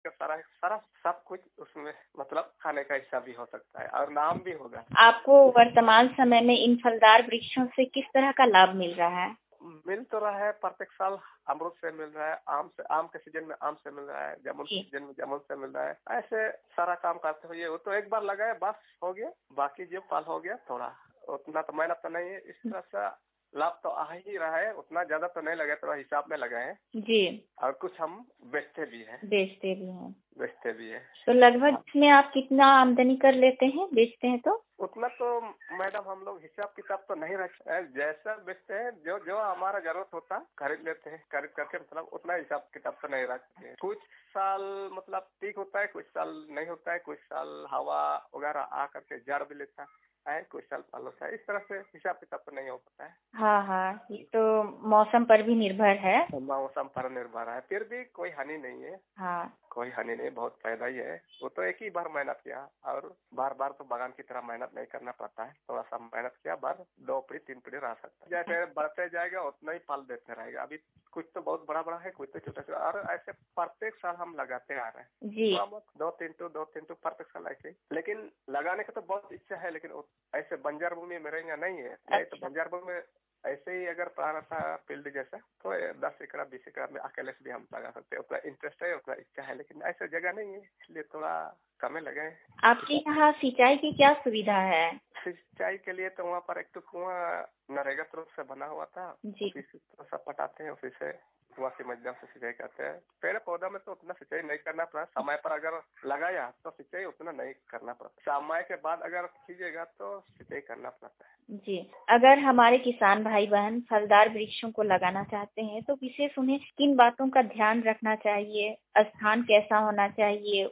का सारा सारा सब कुछ उसमें मतलब खाने का हिस्सा भी हो सकता है और नाम भी होगा। आपको वर्तमान समय में इन फलदार वृक्षों से किस तरह का लाभ मिल रहा है? मिल तो रहा है, प्रत्येक साल अमरूद से मिल रहा है, आम के सीजन में आम से मिल रहा है, जामुन के सीजन में जामुन से मिल रहा है। ऐसे सारा काम करते हुए वो तो एक बार लगाए बस हो गया, बाकी जो फल हो गया थोड़ा, उतना तो मेहनत तो नहीं है। इस तरह से लाभ तो आ ही रहा है, उतना ज्यादा तो नहीं लगा, थोड़ा हिसाब में लगाए हैं जी। और कुछ हम बेचते भी हैं। तो लगभग इसमें आप कितना आमदनी कर लेते हैं बेचते हैं तो? उतना तो मैडम हम लोग हिसाब किताब तो नहीं रखते हैं, जैसा बेचते हैं जो जो हमारा जरूरत होता खरीद लेते हैं, खरीद करके मतलब उतना हिसाब किताब तो नहीं रखते हैं। कुछ साल मतलब ठीक होता है, कुछ साल नहीं होता है, कुछ साल हवा वगैरह आ करके जड़ भी लेता है, कुछ साल फल होता है। इस तरह से हिसाब किताब तो नहीं हो पाता है। हाँ, ये तो मौसम पर भी निर्भर है। मौसम पर निर्भर है, फिर भी कोई हानि नहीं है। हाँ, कोई हानि नहीं, बहुत फायदा ही है। वो तो एक ही बार मेहनत किया और बार बार तो बागान की तरह मेहनत नहीं करना पड़ता है, थोड़ा सा मेहनत किया, बार 2 पीढ़ी 3 पीढ़ी रह सकता है। जैसे बढ़ते जाएगा उतना ही फल देते रहेगा। अभी कुछ तो बहुत बड़ा बड़ा है, कुछ तो छोटा छोटा, और ऐसे प्रत्येक साल हम लगाते आ रहे हैं जी। 2-3 टू प्रत्येक साल ऐसे। लेकिन लगाने की तो बहुत इच्छा है, लेकिन ऐसे बंजर भूमि मेरे यहाँ नहीं है। नहीं तो बंजर भूमि में ऐसे ही अगर पढ़ाना था फील्ड जैसा तो 10 एकड़ 20 एकड़ में अकेले से भी हम लगा सकते हैं। उतना इंटरेस्ट है, उतना इच्छा है, लेकिन ऐसा जगह नहीं है, इसलिए थोड़ा कम लगे। आपके यहाँ सिंचाई की क्या सुविधा है? सिंचाई के लिए तो वहाँ पर एक तो कुआं नरेगा तरफ से बना हुआ था जी, उसी से सब पटाते हैं, उसी से कुआं के माध्यम से सिंचाई करते हैं। पेड़ पौधा में तो उतना सिंचाई नहीं करना पड़ा, समय पर अगर लगाया तो सिंचाई उतना नहीं करना पड़ता, समय के बाद अगर कीजिएगा तो सिंचाई करना पड़ता है जी। अगर हमारे किसान भाई बहन फलदार वृक्षों को लगाना चाहते हैं तो विशेष उन्हें किन बातों का ध्यान रखना चाहिए? स्थान कैसा होना चाहिए?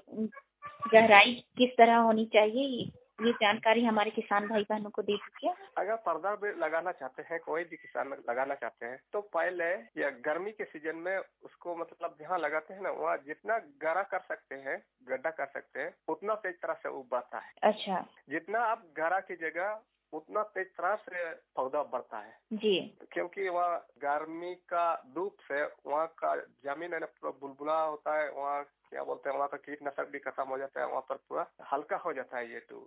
गहराई किस तरह होनी चाहिए? ये जानकारी हमारे किसान भाई बहनों को दे दीजिए। अगर फलदार पेड़ लगाना चाहते हैं, कोई भी किसान लगाना चाहते हैं, तो पहले या गर्मी के सीजन में उसको मतलब जहाँ लगाते हैं ना, वहाँ जितना गहरा कर सकते हैं, गड्ढा कर सकते हैं, उतना तेज तरह से उगता है। अच्छा। जितना आप गहरा कीजिएगा उतना तेज तरह से पौधा बढ़ता है जी। क्योंकि वहाँ गर्मी का धूप से वहाँ का जमीन है ना पूरा बुलबुला होता है, वहाँ क्या बोलते हैं, वहाँ का कीटनाशक भी खत्म हो जाता है, वहाँ पर पूरा हल्का हो जाता है। ये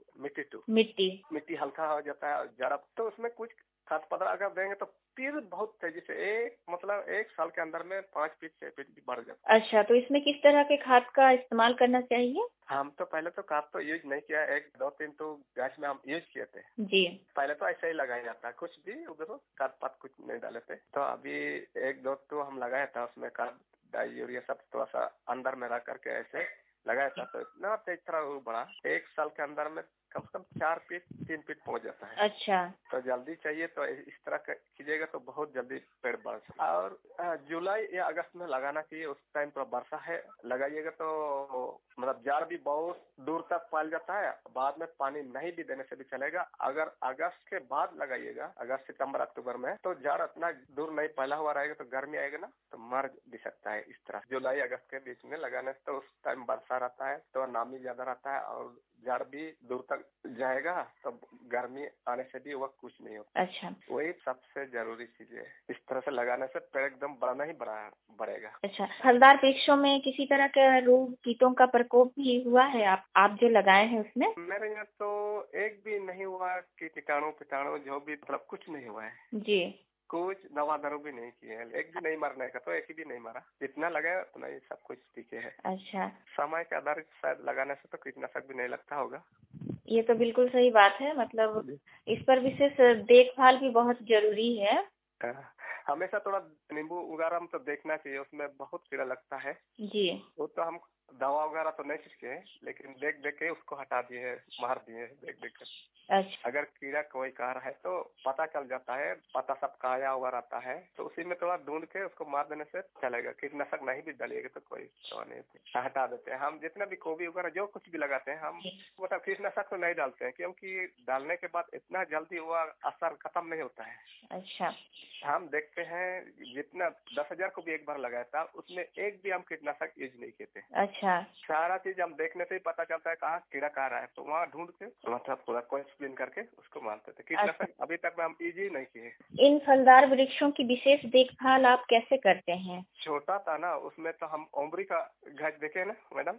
मिट्टी हल्का हो जाता है, जड़ तो उसमें कुछ खाद पदार्थ अगर देंगे तो फिर बहुत तेजी से एक साल के अंदर में 5 फीट 6 फीट भी बढ़ जाता है। अच्छा, तो इसमें किस तरह के खाद का इस्तेमाल करना चाहिए? हम तो पहले तो खाद तो यूज नहीं किया, 1-2-3 तो गैस में हम यूज किए थे जी। पहले तो ऐसे ही लगाया जाता है, कुछ भी उधर खाद पात कुछ नहीं डाले थे। तो अभी 1-2 तो हम लगाया था, उसमें खाद डाई यूरिया सब थोड़ा सा अंदर में रख करके ऐसे लगाया था, तो इतना तेज तरह बढ़ा, 1 साल के अंदर में कम से कम 4 फीट 3 फीट पहुंच जाता है। अच्छा। तो जल्दी चाहिए तो इस तरह कीजिएगा तो बहुत जल्दी पेड़ बढ़ सकता है। और जुलाई या अगस्त में लगाना चाहिए, उस टाइम पर वर्षा है, लगाइएगा तो मतलब जड़ भी बहुत दूर तक फैल जाता है, बाद में पानी नहीं भी देने से भी चलेगा। अगर अगस्त के बाद लगाइएगा, अगस्त सितंबर अक्टूबर में, तो जड़ इतना दूर नहीं फैला हुआ रहेगा, तो गर्मी आएगा ना तो मर भी सकता है। इस तरह जुलाई अगस्त के बीच में लगाने से तो उस टाइम वर्षा रहता है तो नामी ज्यादा रहता है और जड़ भी दूर तक जाएगा, तो गर्मी आने से भी वह कुछ नहीं होता। अच्छा। वही सबसे जरूरी चीज है, इस तरह से लगाने से पेड़ एकदम बढ़ेगा। अच्छा, फलदार वृक्षों में किसी तरह का रोग कीटों का प्रकोप भी हुआ है आप जो लगाए हैं उसमें? मेरे यहाँ तो एक भी नहीं हुआ कि कीटाणु जो भी मतलब कुछ नहीं हुआ है जी। कुछ दवा दारू भी नहीं किए हैं, एक भी नहीं मरने का, तो एक ही भी नहीं मरा, जितना लगा उतना ही सब कुछ ठीक है। अच्छा। समय के आधारित शायद लगाने से तो कीटनाशक भी नहीं लगता होगा। ये तो बिल्कुल सही बात है, मतलब इस पर विशेष देखभाल भी बहुत जरूरी है। हमेशा थोड़ा नींबू वगैरह में तो देखना चाहिए, उसमें बहुत कीड़ा लगता है जी। वो तो हम दवा वगैरह तो नहीं छिड़के, लेकिन देख देख के उसको हटा दिए, मार दिए देख देख कर। अच्छा। अगर कीड़ा कोई कह रहा है तो पता चल जाता है, पता सब काया हुआ रहता है, तो उसी में थोड़ा ढूंढ के उसको मार देने से चलेगा। कीटनाशक नहीं भी डालिएगा तो कोई तो नहीं, हटा देते हैं। हम जितना भी गोभी वगैरह जो कुछ भी लगाते हैं हम मतलब कीटनाशक तो नहीं डालते हैं, क्योंकि डालने के बाद इतना जल्दी हुआ असर खत्म नहीं होता है। अच्छा। हम देखते हैं जितना 10,000 को भी एक बार लगाया था, उसमें एक भी हम कीटनाशक यूज नहीं किए थे। अच्छा। सारा चीज हम देखने से ही पता चलता है कहाँ कीड़ा कहाँ रहा है, तो वहाँ ढूंढ के मतलब पूरा कोई क्लीन करके उसको मारते थे। कीटनाशक अभी तक में हम यूज ही नहीं किए। इन फलदार वृक्षों की विशेष देखभाल आप कैसे करते हैं? छोटा था ना, उसमें तो हम उम्री का घास देखे ना मैडम,